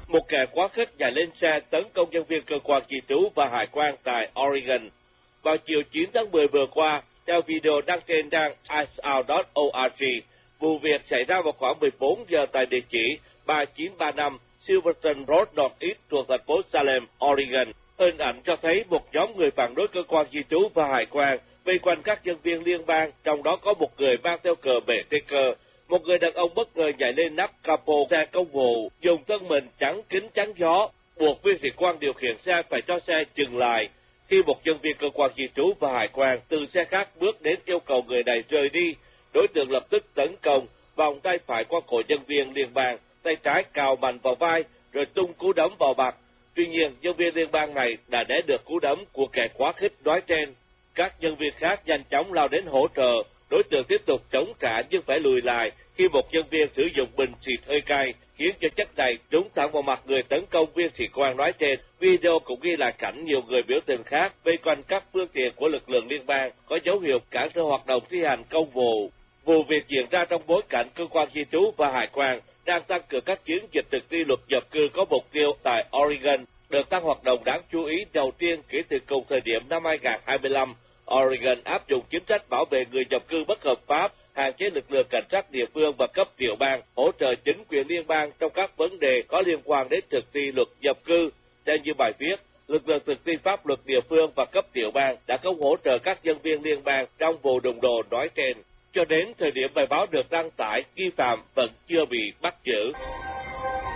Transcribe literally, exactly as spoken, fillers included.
một kẻ quá khích nhảy lên xe tấn công nhân viên cơ quan di trú và hải quan tại Oregon. Vào chiều chín tháng mười vừa qua, theo video đăng trên trang iceout chấm org, vụ việc xảy ra vào khoảng mười bốn giờ tại địa chỉ ba chín ba năm Silverton Road Northeast thuộc thành phố Salem, Oregon. Hình ảnh cho thấy một nhóm người phản đối cơ quan di trú và hải quan vây quanh các nhân viên liên bang, trong đó có một người mang theo cờ bệ tê cơ. Một người đàn ông bất ngờ nhảy lên nắp capo xe công vụ, dùng thân mình chắn kính chắn gió, buộc viên sĩ quan điều khiển xe phải cho xe dừng lại. Khi một nhân viên cơ quan di trú và hải quan từ xe khác bước đến yêu cầu người này rời đi, đối tượng lập tức tấn công, vòng tay phải qua cổ nhân viên liên bang, tay trái cào mạnh vào vai, rồi tung cú đấm vào mặt. Tuy nhiên, nhân viên liên bang này đã né được cú đấm của kẻ quá khích nói trên. Các nhân viên khác nhanh chóng lao đến hỗ trợ, đối tượng tiếp tục chống trả nhưng phải lùi lại khi một nhân viên sử dụng bình xịt hơi cay, khiến cho chất này trúng thẳng vào mặt người tấn công viên sĩ quan nói trên. Video cũng ghi lại cảnh nhiều người biểu tình khác vây quanh các phương tiện của lực lượng liên bang có dấu hiệu cản trở hoạt động thi hành công vụ. Vụ việc diễn ra trong bối cảnh cơ quan di trú và hải quan đang tăng cường các chiến dịch thực thi luật nhập cư có mục tiêu tại Oregon. Đợt tăng hoạt động đáng chú ý đầu tiên kể từ cùng thời điểm năm hai nghìn không trăm hai mươi lăm, Oregon áp dụng chính sách bảo vệ người nhập cư bất hợp pháp, hạn chế lực lượng cảnh sát địa phương và cấp tiểu bang hỗ trợ chính quyền liên bang trong các vấn đề có liên quan đến thực thi luật nhập cư. Theo như bài viết, lực lượng thực thi pháp luật địa phương và cấp tiểu bang đã không hỗ trợ các nhân viên liên bang trong vụ đụng độ nói trên. Cho đến thời điểm bài báo được đăng tải, nghi phạm vẫn chưa bị bắt giữ.